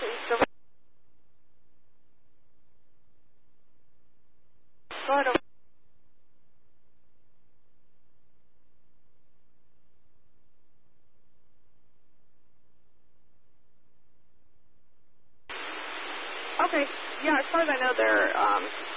So, go ahead. Okay. Yeah, as far as I know, they're